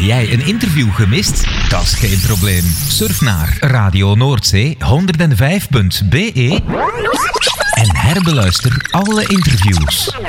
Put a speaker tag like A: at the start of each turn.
A: jij een interview gemist? Dat is geen probleem. Surf naar Radio Noordzee 105.be en herbeluister alle interviews.